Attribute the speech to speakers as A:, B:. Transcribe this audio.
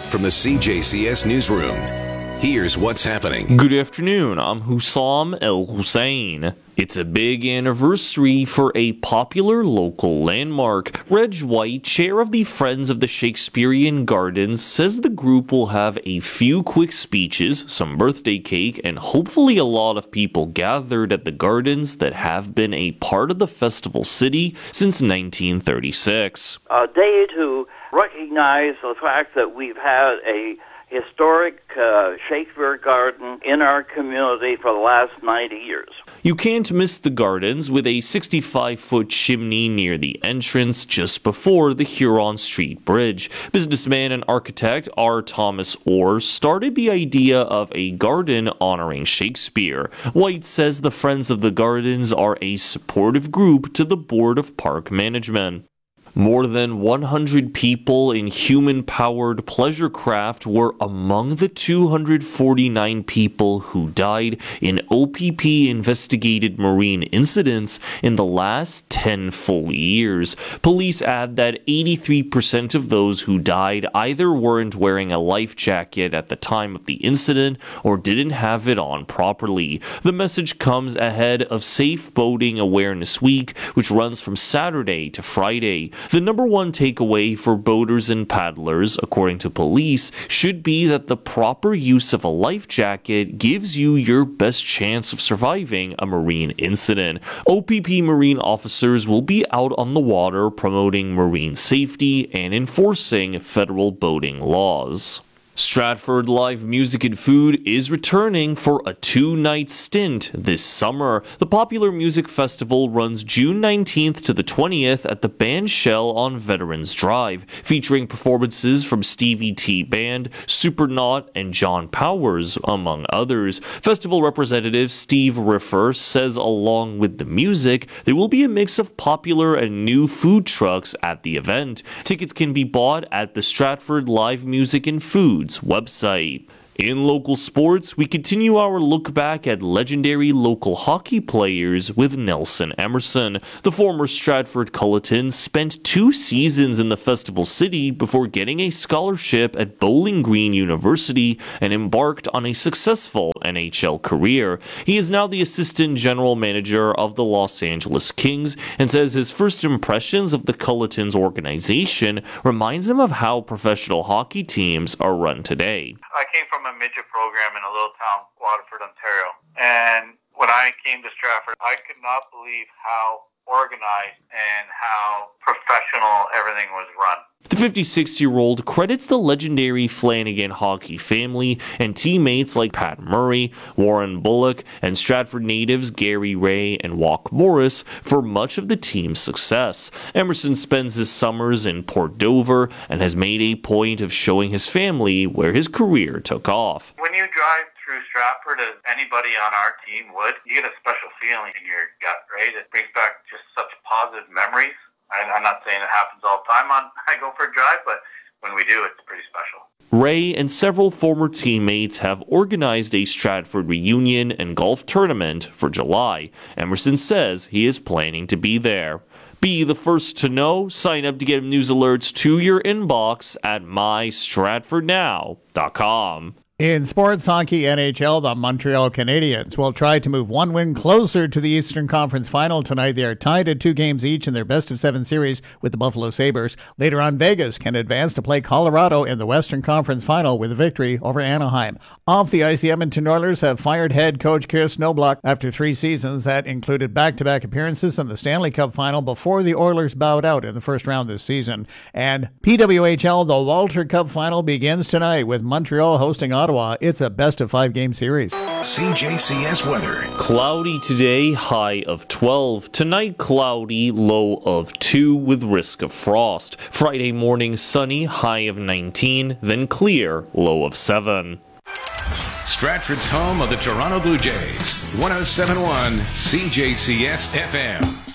A: From the CJCS Newsroom, here's what's happening.
B: Good afternoon, I'm Hussam El Hussein. It's a big anniversary for a popular local landmark. Reg White, chair of the Friends of the Shakespearean Gardens, says the group will have a few quick speeches, some birthday cake, and hopefully a lot of people gathered at the gardens that have been a part of the festival city since 1936.
C: A day to recognize the fact that we've had a historic Shakespeare garden in our community for the last 90 years.
B: You can't miss the gardens with a 65-foot chimney near the entrance just before the Huron Street Bridge. Businessman and architect R. Thomas Orr started the idea of a garden honoring Shakespeare. White says the Friends of the Gardens are a supportive group to the Board of Park Management. More than 100 people in human-powered pleasure craft were among the 249 people who died in OPP-investigated marine incidents in the last 10 full years. Police add that 83% of those who died either weren't wearing a life jacket at the time of the incident or didn't have it on properly. The message comes ahead of Safe Boating Awareness Week, which runs from Saturday to Friday. The number one takeaway for boaters and paddlers, according to police, should be that the proper use of a life jacket gives you your best chance of surviving a marine incident. OPP Marine officers will be out on the water promoting marine safety and enforcing federal boating laws. Stratford Live Music and Food is returning for a 2-night stint this summer. The popular music festival runs June 19th to the 20th at the Band Shell on Veterans Drive, featuring performances from Stevie T Band, Supernaut, and John Powers, among others. Festival representative Steve Riffer says along with the music, there will be a mix of popular and new food trucks at the event. Tickets can be bought at the Stratford Live Music and Food website. In local sports, we continue our look back at legendary local hockey players with Nelson Emerson. The former Stratford Culleton spent 2 seasons in the Festival City before getting a scholarship at Bowling Green University and embarked on a successful NHL career. He is now the assistant general manager of the Los Angeles Kings and says his first impressions of the Culletons organization reminds him of how professional hockey teams are run today.
D: I came from a midget program in a little town, Waterford, Ontario. And when I came to Stratford, I could not believe how organized and how professional everything was run.
B: The 56-year-old credits the legendary Flanagan hockey family and teammates like Pat Murray, Warren Bullock, and Stratford natives Gary Ray and Walk Morris for much of the team's success. Emerson spends his summers in Port Dover and has made a point of showing his family where his career took off.
D: When you drive through Stratford, as anybody on our team would, you get a special feeling in your gut, right? It brings back just such positive memories. I'm not saying it happens all the time I go for a drive, but when we do, it's pretty special.
B: Ray and several former teammates have organized a Stratford reunion and golf tournament for July. Emerson says he is planning to be there. Be the first to know. Sign up to get news alerts to your inbox at mystratfordnow.com.
E: In sports hockey NHL, the Montreal Canadiens will try to move one win closer to the Eastern Conference Final tonight. They are tied at 2 games each in their best-of-7 series with the Buffalo Sabres. Later on, Vegas can advance to play Colorado in the Western Conference Final with a victory over Anaheim. Off the ice, the Edmonton Oilers have fired head coach Chris Knoblauch after 3 seasons that included back-to-back appearances in the Stanley Cup Final before the Oilers bowed out in the first round this season. And PWHL, the Walter Cup Final begins tonight with Montreal hosting Ottawa. It's a best-of-5 game series.
A: CJCS weather.
B: Cloudy today, high of 12. Tonight, cloudy, low of 2 with risk of frost. Friday morning, sunny, high of 19. Then clear, low of 7.
A: Stratford's home of the Toronto Blue Jays. 107.1 CJCS FM.